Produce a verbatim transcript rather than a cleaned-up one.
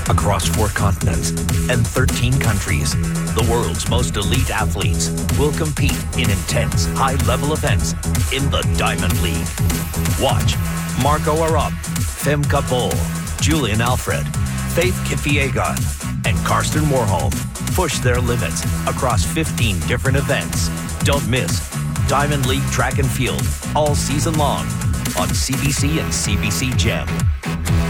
across four continents and thirteen countries. The world's most elite athletes will compete in intense, high-level events in the Diamond League. Watch Marco Arop, Femke Bol, Julian Alfred, Faith Kipyegon, and Karsten Warholm push their limits across fifteen different events. Don't miss Diamond League Track and Field all season long on C B C and C B C Gem.